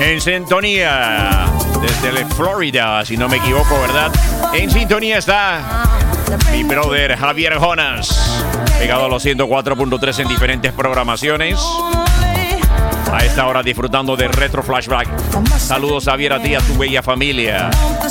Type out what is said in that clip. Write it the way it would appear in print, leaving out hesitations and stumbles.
En sintonía desde Florida, si no me equivoco, ¿verdad? En sintonía está mi brother Javier Jonas, pegado a los 104.3 en diferentes programaciones. A esta hora disfrutando de Retro Flashback. Saludos, Javier, a ti y a tu bella familia.